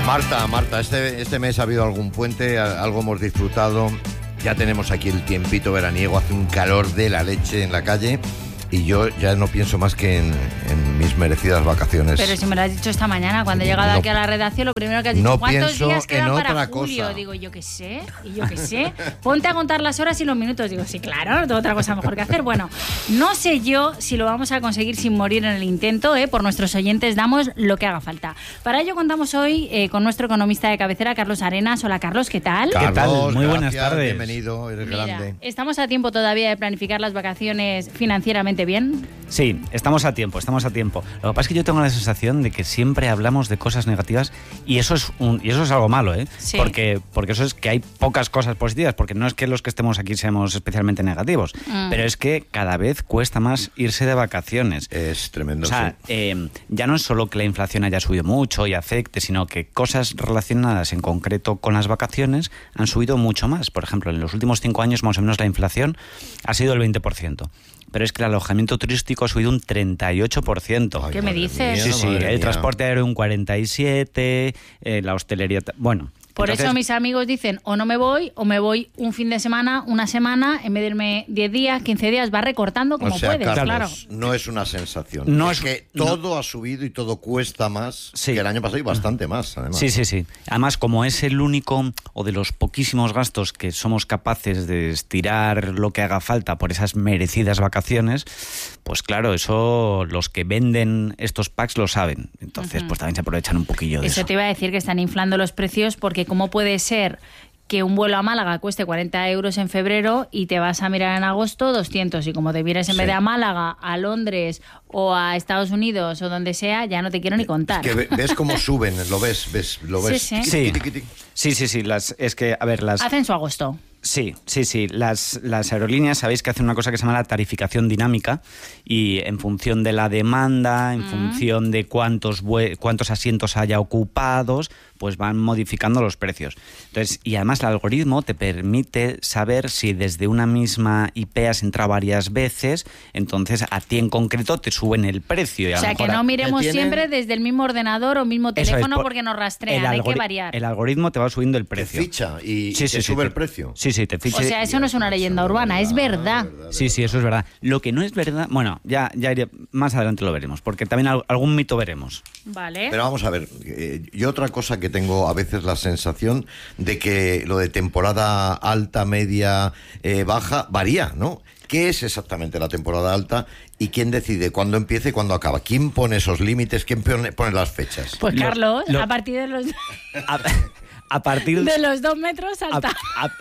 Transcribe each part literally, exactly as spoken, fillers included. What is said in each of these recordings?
Marta, Marta, este, este mes ha habido algún puente, algo hemos disfrutado. Ya tenemos aquí el tiempito veraniego, hace un calor de la leche en la calle. Y yo ya no pienso más que en, en mis merecidas vacaciones. Pero si me lo has dicho esta mañana, cuando he llegado no, aquí a la redacción, lo primero que has dicho, no ¿cuántos días quedan para otra julio? Cosa. Digo, yo qué sé, y yo qué sé. Ponte a contar las horas y los minutos. Digo, sí, claro, no tengo otra cosa mejor que hacer. Bueno, no sé yo si lo vamos a conseguir sin morir en el intento, ¿eh? Por nuestros oyentes damos lo que haga falta. Para ello contamos hoy eh, con nuestro economista de cabecera, Carlos Arenas. Hola, Carlos, ¿qué tal? Carlos, ¿Qué tal? Muy gracias, buenas tardes. Bienvenido, eres Mira, grande. ¿estamos a tiempo todavía de planificar las vacaciones financieramente bien? Sí, estamos a tiempo, estamos a tiempo. Lo que pasa es que yo tengo la sensación de que siempre hablamos de cosas negativas y eso es un, y eso es algo malo, ¿eh? Sí. Porque, porque eso es que hay pocas cosas positivas, porque no es que los que estemos aquí seamos especialmente negativos, Mm. pero es que cada vez cuesta más irse de vacaciones. Es tremendo. O sea, sí. eh, ya no es solo que la inflación haya subido mucho y afecte, sino que cosas relacionadas en concreto con las vacaciones han subido mucho más. Por ejemplo, en los últimos cinco años más o menos la inflación ha sido el veinte por ciento. Pero es que el alojamiento turístico ha subido un treinta y ocho por ciento. Ay, ¿Qué me madre dices? mía, Sí, sí, madre el mía. transporte aéreo un cuarenta y siete, eh, la hostelería... Bueno, Por entonces, eso mis amigos dicen, o no me voy, o me voy un fin de semana, una semana, en vez de irme diez días, quince días, va recortando como o sea, puedes, Carlos, claro. no es una sensación. No es, es- que no. todo ha subido y todo cuesta más Sí. que el año pasado y bastante más, además. Sí, sí, sí. Además, como es el único o de los poquísimos gastos que somos capaces de estirar lo que haga falta por esas merecidas vacaciones, pues claro, eso los que venden estos packs lo saben. Entonces, pues también se aprovechan un poquillo de eso. Eso te iba a decir, que están inflando los precios, porque ¿cómo puede ser que un vuelo a Málaga cueste cuarenta euros en febrero y te vas a mirar en agosto doscientos? Y como te vieras en Sí. vez de a Málaga, a Londres o a Estados Unidos o donde sea, ya no te quiero ni contar. Es que ve- ves cómo suben, lo ves, ves, lo ves. Sí, sí. Tiqui, Sí. tiqui, tiqui, tiqui. Sí, sí, sí. Las, es que, a ver, las... Hacen su agosto. Sí, sí, sí. Las, las aerolíneas sabéis que hacen una cosa que se llama la tarificación dinámica y en función de la demanda, en Mm. función de cuántos vue- cuántos asientos haya ocupados, pues van modificando los precios. Entonces, y además el algoritmo te permite saber si desde una misma I P has entrado varias veces, entonces a ti en concreto te suben el precio. Y a O lo sea, que mejor a- no miremos tienen- siempre desde el mismo ordenador o mismo Eso es, teléfono por- porque nos rastrean, el hay que algori- variar. El algoritmo te va subiendo el Te precio. ficha y, Sí, y sí, te sí, sube te- el precio. Sí, sí, te ficha. O sea, eso no es una leyenda urbana, es verdad. Sí, sí, eso es verdad. Lo que no es verdad, bueno, ya, ya iré- más adelante lo veremos, porque también al- algún mito veremos. Vale. Pero vamos a ver, eh, yo otra cosa que tengo a veces la sensación de que lo de temporada alta, media, eh, baja, varía, ¿no? ¿Qué es exactamente la temporada alta y quién decide cuándo empieza y cuándo acaba? ¿Quién pone esos límites? ¿Quién pone, pone las fechas? Pues Lo- Carlos, lo- a partir de los, A, a partir de los dos metros a- alta. a-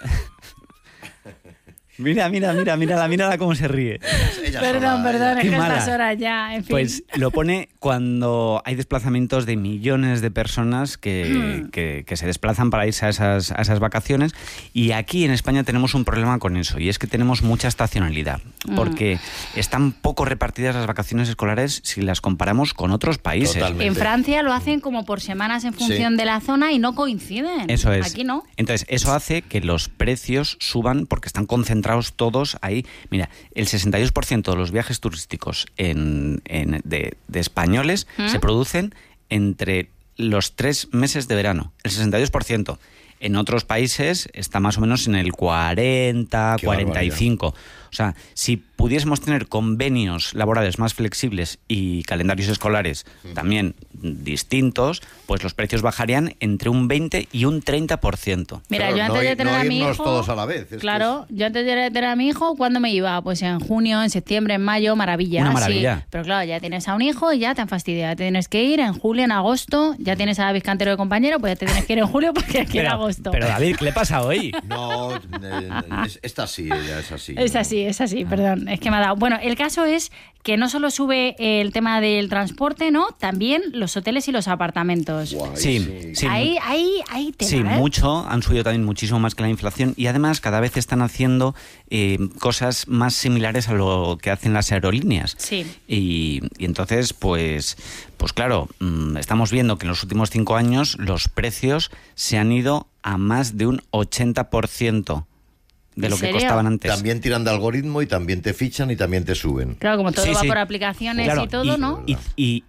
Mira, mira, mira, mírala, mírala cómo se ríe. Ellas son Perdón, las- perdón, es Qué que a mala. estas horas ya, en fin. Pues lo pone cuando hay desplazamientos de millones de personas que, Hmm. que, que se desplazan para irse a esas, a esas vacaciones. Y aquí en España tenemos un problema con eso, y es que tenemos mucha estacionalidad, Hmm. porque están poco repartidas las vacaciones escolares si las comparamos con otros países. Totalmente. En Francia lo hacen como por semanas en función Sí. de la zona y no coinciden. Eso es. Aquí no. Entonces, eso hace que los precios suban porque están concentrados todos ahí. Mira, el sesenta y dos por ciento de los viajes turísticos en, en- de, de españoles ¿Mm? se producen entre los tres meses de verano. El sesenta y dos por ciento. En otros países está más o menos en el cuarenta, Qué cuarenta y cinco. O sea, si pudiésemos tener convenios laborales más flexibles y calendarios escolares también distintos, pues los precios bajarían entre un veinte y un treinta por ciento. Mira, Claro, yo antes no de ir- tener no a mi irnos hijo... todos a la vez, es que Claro, yo antes de tener a mi hijo, ¿cuándo me iba? Pues en junio, en septiembre, en mayo, maravilla. Una sí. maravilla. Pero claro, ya tienes a un hijo y ya te han fastidiado. Ya tienes que ir en julio, en agosto. Ya tienes a David Cantero de compañero, pues ya te tienes que ir en julio porque aquí en agosto. pero David, ¿qué le pasa hoy? No, eh, es- esta sí, ella es así. Es así, es así, perdón, es que me ha dado. Bueno, el caso es que no solo sube el tema del transporte, ¿no? También los hoteles y los apartamentos. Guay, Sí, sí. Ahí, ahí, ahí te Sí, mucho, han subido también muchísimo más que la inflación y además cada vez están haciendo eh, cosas más similares a lo que hacen las aerolíneas. Sí. Y, y entonces, pues, pues claro, mmm, estamos viendo que en los últimos cinco años los precios se han ido a más de un ochenta por ciento de ¿En lo que serio? costaban antes. También tiran de algoritmo y también te fichan y también te suben. Claro, como todo Sí, va sí. por aplicaciones Claro, y todo, ¿no? Y, y- y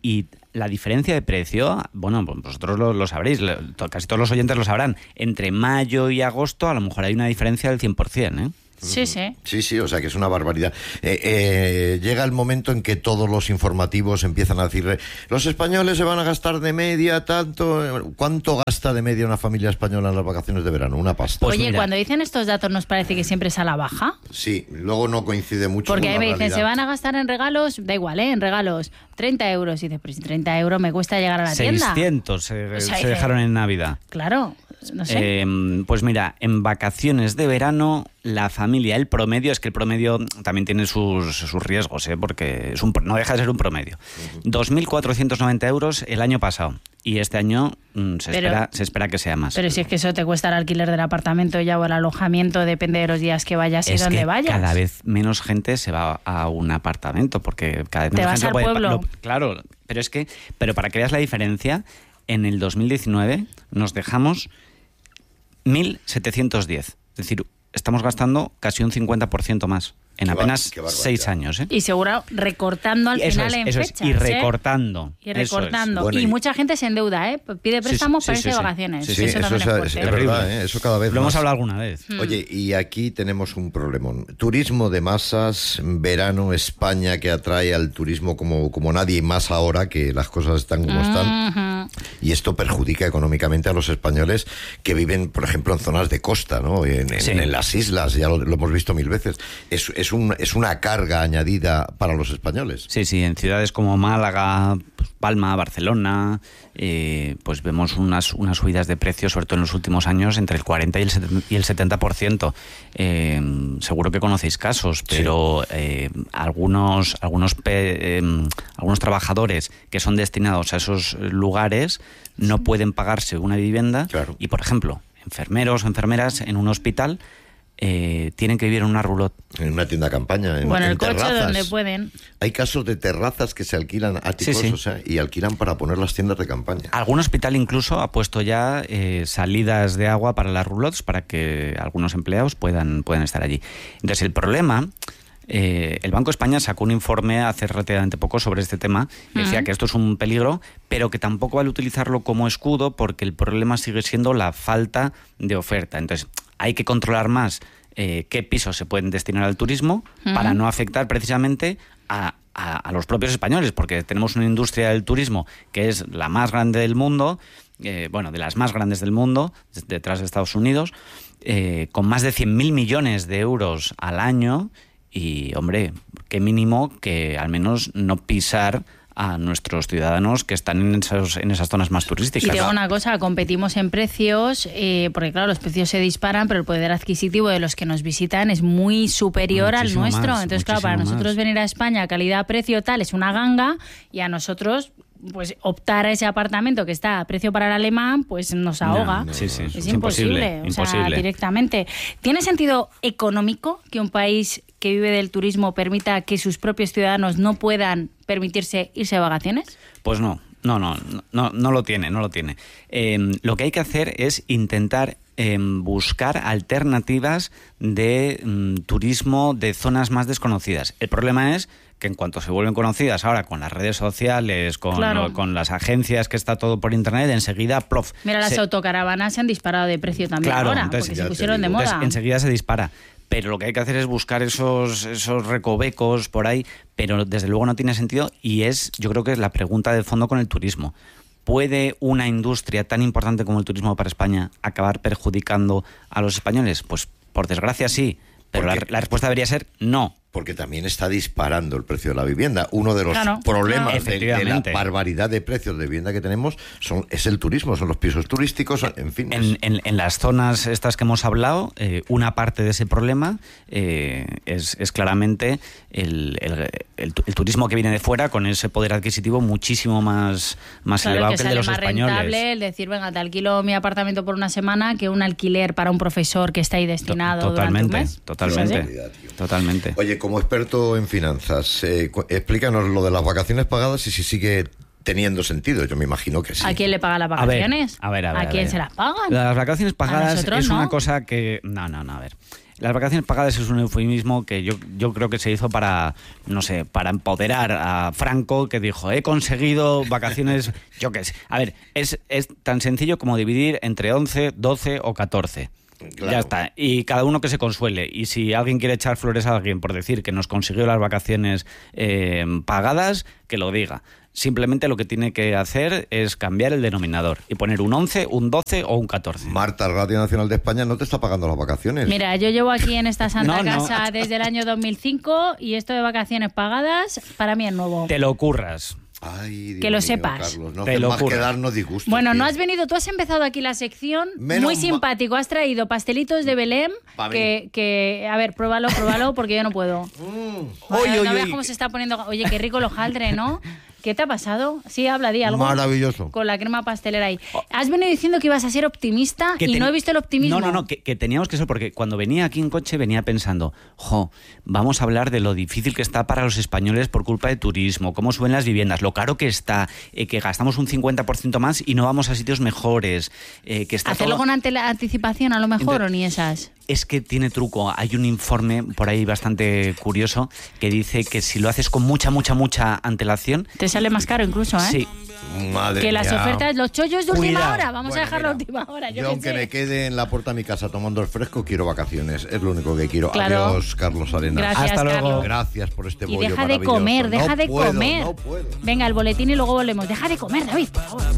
la diferencia de precio, bueno, pues vosotros lo, lo sabréis, lo, casi todos los oyentes lo sabrán, entre mayo y agosto a lo mejor hay una diferencia del cien por ciento, ¿eh? Sí, sí. Sí, sí, o sea que es una barbaridad. Eh, eh, llega el momento en que todos los informativos empiezan a decir, los españoles se van a gastar de media tanto. ¿Cuánto gasta de media una familia española en las vacaciones de verano? Una pasta. Pues Oye, mira, cuando dicen estos datos, ¿nos parece que siempre es a la baja? Sí, luego no coincide mucho Porque con ahí la me dicen, realidad. se van a gastar en regalos, da igual, ¿eh? En regalos, treinta euros. Y dices, pero si treinta euros me cuesta llegar a la tienda. seiscientos se, O sea, se dice, dejaron en Navidad. Claro, no sé. Eh, pues mira, en vacaciones de verano, la familia, el promedio, es que el promedio también tiene sus, sus riesgos, ¿eh? Porque es un, no deja de ser un promedio. dos mil cuatrocientos noventa euros el año pasado. Y este año mm, se, Pero- espera, se espera que sea más. Pero si es que eso te cuesta el alquiler del apartamento ya o el alojamiento, depende de los días que vayas y es dónde que vayas. cada vez menos gente se va a un apartamento porque cada vez Te menos vas gente al lo puede pueblo. pa- lo- claro, pero es que, pero para que veas la diferencia, en el dos mil diecinueve nos dejamos mil setecientos diez. Es decir, estamos gastando casi un cincuenta por ciento más en Qué bar- apenas qué barbaridad. seis años, ¿eh? Y seguro recortando al Y eso final es, en eso es, fechas. y ¿eh? recortando. Y eso es. recortando. Bueno, y, y- mucha gente se endeuda, ¿eh? Pide préstamos sí, para sí, irse de sí. vacaciones. Sí, Sí, Eso eso también es, es es, fuerte. es Terrible. verdad, ¿eh? Eso cada vez Lo más. hemos hablado alguna vez. Oye, y aquí tenemos un problemón. Turismo de masas, verano, España, que atrae al turismo como, como nadie, y más ahora que las cosas están como están. Ujú. Y esto perjudica económicamente a los españoles que viven, por ejemplo, en zonas de costa, ¿no? En, en- Sí. en las islas, ya lo, lo hemos visto mil veces. Es, es, un, es una carga añadida para los españoles. Sí, sí, en ciudades como Málaga, pues, Palma, Barcelona, eh, pues vemos unas, unas subidas de precios, sobre todo en los últimos años, entre el cuarenta y el setenta y el setenta por ciento. Eh, seguro que conocéis casos, pero eh, algunos, algunos, pe- eh, algunos trabajadores que son destinados a esos lugares no pueden pagarse una vivienda Claro. y, por ejemplo, enfermeros o enfermeras en un hospital eh, tienen que vivir en una roulotte. En una tienda campaña, en, Bueno, en el coche terrazas. donde pueden. Hay casos de terrazas que se alquilan áticos, Sí, sí. o sea, y alquilan para poner las tiendas de campaña. Algún hospital incluso ha puesto ya eh, salidas de agua para las roulottes para que algunos empleados puedan, puedan estar allí. Entonces, el problema... Eh, el Banco de España sacó un informe hace relativamente poco sobre este tema y decía Ujú. que esto es un peligro, pero que tampoco vale utilizarlo como escudo porque el problema sigue siendo la falta de oferta. Entonces, hay que controlar más eh, qué pisos se pueden destinar al turismo Ujú. para no afectar precisamente a, a- a los propios españoles, porque tenemos una industria del turismo que es la más grande del mundo, eh, bueno, de las más grandes del mundo, detrás de Estados Unidos, eh, con más de cien mil millones de euros al año. Y, hombre, qué mínimo que al menos no pisar a nuestros ciudadanos que están en, esos, en esas zonas más Y turísticas. digo una cosa, competimos en precios, eh, porque claro, los precios se disparan, pero el poder adquisitivo de los que nos visitan es muy superior Muchísimo al nuestro. más, Entonces, claro, para muchísimo nosotros más. venir a España, calidad-precio tal, es una ganga, y a nosotros, pues optar a ese apartamento que está a precio para el alemán, pues nos ahoga. No, sí, sí, Es es imposible, imposible, o sea, imposible. directamente. ¿Tiene sentido económico que un país que vive del turismo permita que sus propios ciudadanos no puedan permitirse irse de vacaciones? Pues no, no, no, no, no lo tiene, no lo tiene. Eh, lo que hay que hacer es intentar eh, buscar alternativas de mm, turismo de zonas más desconocidas. El problema es que en cuanto se vuelven conocidas ahora con las redes sociales, con, Claro. lo- con las agencias, que está todo por internet, enseguida, plof. Mira, las se- autocaravanas se han disparado de precio también Claro, ahora, entonces, porque ya se te pusieron de digo. moda. Entonces, enseguida se dispara. Pero lo que hay que hacer es buscar esos, esos recovecos por ahí, pero desde luego no tiene sentido y es, yo creo que es la pregunta de fondo con el turismo. ¿Puede una industria tan importante como el turismo para España acabar perjudicando a los españoles? Pues por desgracia sí, pero la, Porque- la respuesta debería ser no. Porque también está disparando el precio de la vivienda. Uno de los Claro, problemas claro. de, de la Efectivamente. barbaridad de precios de vivienda que tenemos son, es el turismo, son los pisos turísticos, en fin. En, es- en- en las zonas estas que hemos hablado, eh, una parte de ese problema eh, es, es claramente el, el- el tu- el turismo que viene de fuera con ese poder adquisitivo muchísimo más, más Claro, elevado que que el de sale los más españoles. rentable el decir, venga, te alquilo mi apartamento por una semana que un alquiler para un profesor que está ahí To- destinado Totalmente, durante un mes. totalmente, ¿Sí? Barbaridad, tío. totalmente. Oye, como experto en finanzas, eh, cu- explícanos lo de las vacaciones pagadas y si sigue teniendo sentido. Yo me imagino que sí. ¿A quién le paga las A ver, vacaciones? a ver, a ver, a quién ver. se las pagan? Las vacaciones pagadas nosotros es no. una cosa que... No, no, no, a ver. Las vacaciones pagadas es un eufemismo que yo, yo creo que se hizo para, no sé, para empoderar a Franco, que dijo, he conseguido vacaciones, yo qué sé. A ver, es, es tan sencillo como dividir entre once, doce o catorce. Claro. Ya está. Y cada uno que se consuele. Y si alguien quiere echar flores a alguien por decir que nos consiguió las vacaciones eh, pagadas, que lo diga. Simplemente lo que tiene que hacer es cambiar el denominador y poner un once, un doce o un catorce. Marta, Radio Nacional de España no te está pagando las vacaciones. Mira, yo llevo aquí en esta santa no, no. casa desde el año dos mil cinco y esto de vacaciones pagadas para mí es nuevo. Te lo curras. Ay, Dios que lo mío, sepas. Carlos, no Te haces lo más juro. que darnos disgusto. Bueno, tío. no has venido, tú has empezado aquí la sección, Menos muy ma- simpático, has traído pastelitos de Belém, Pa' mí. que, que, a ver, pruébalo, pruébalo, porque yo no puedo. Mm. Vaya, Oye, no oye, veas oye. cómo se está poniendo, oye, qué rico el hojaldre, ¿no? ¿Qué te ha pasado? Sí, habla, di algo. Maravilloso. Con la crema pastelera ahí. Has venido diciendo que ibas a ser optimista Que y ten- no he visto el optimismo. No, no, no, que, que teníamos que ser, porque cuando venía aquí en coche venía pensando, jo, vamos a hablar de lo difícil que está para los españoles por culpa de turismo, cómo suben las viviendas, lo caro que está, eh, que gastamos un cincuenta por ciento más y no vamos a sitios mejores, eh, que está Hacerlo todo... con ante- anticipación a lo mejor, Entonces- o ni esas. Es que tiene truco. Hay un informe por ahí bastante curioso que dice que si lo haces con mucha, mucha, mucha antelación... Te sale más caro incluso, ¿eh? Sí. Madre Que las mía. ofertas, los chollos de última Cuidado. hora, vamos Bueno, a dejar la mira, última hora. Yo, Yo, qué aunque sé. me quede en la puerta de mi casa tomando el fresco, quiero vacaciones. Es lo único que quiero. Claro. Adiós, Carlos Arenas. Gracias, Hasta luego. Carlos. Gracias por este Y bollo deja de maravilloso. comer, deja No de puedo, comer. no puedo. Venga, el boletín y luego volvemos. Deja de comer, David, por favor.